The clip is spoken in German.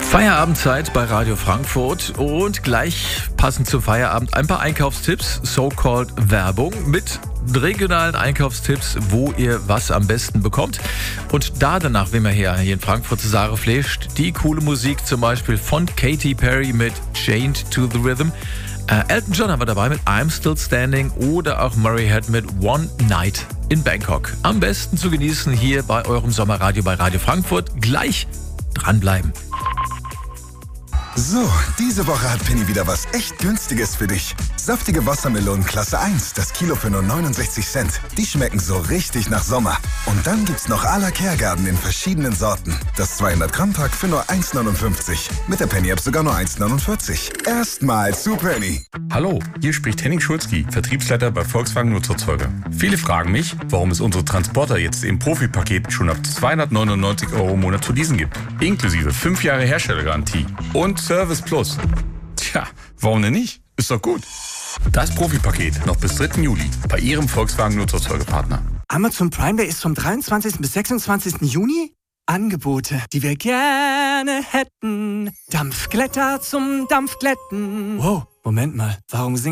Feierabendzeit bei Radio Frankfurt und gleich passend zum Feierabend ein paar Einkaufstipps, so-called Werbung mit regionalen Einkaufstipps, wo ihr was am besten bekommt. Und danach, wenn wir hier in Frankfurt zu Sarah flasht, die coole Musik zum Beispiel von Katy Perry mit Chained to the Rhythm. Elton John haben wir dabei mit I'm Still Standing oder auch Murray Head mit One Night in Bangkok. Am besten zu genießen hier bei eurem Sommerradio bei Radio Frankfurt. Gleich dranbleiben. So, diese Woche hat Penny wieder was echt Günstiges für dich. Saftige Wassermelonen Klasse 1, das Kilo für nur 69 Cent. Die schmecken so richtig nach Sommer. Und dann gibt's noch à la Kergarten in verschiedenen Sorten. Das 200-Gramm-Pack für nur 1,59. Mit der Penny-App sogar nur 1,49. Erstmal zu Penny. Hallo, hier spricht Henning Schulzki, Vertriebsleiter bei Volkswagen Nutzerzeuger. Viele fragen mich, warum es unsere Transporter jetzt im Profi-Paket schon ab 299 € im Monat zu leasen gibt. Inklusive 5 Jahre Herstellergarantie und Service Plus. Tja, warum denn nicht? Ist doch gut. Das Profi-Paket noch bis 3. Juli bei Ihrem Volkswagen Nutzerzeugerpartner. Amazon Prime Day ist vom 23. bis 26. Juni. Angebote, die wir gerne hätten. Dampfglätter zum Dampfglätten. Wow, Moment mal, warum